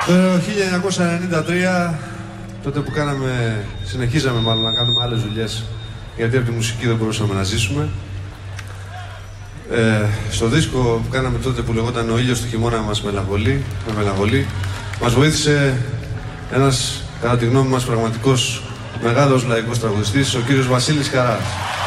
Το 1993, τότε που συνεχίζαμε μάλλον να κάνουμε άλλες δουλειές, γιατί από τη μουσική δεν μπορούσαμε να ζήσουμε. Στο δίσκο που κάναμε τότε που λεγόταν «Ο ήλιος στο χειμώνα μας μελαγχολεί», μας βοήθησε ένας, κατά τη γνώμη μας, πραγματικός μεγάλος λαϊκός τραγουδιστής, ο κύριος Βασίλης Καράς.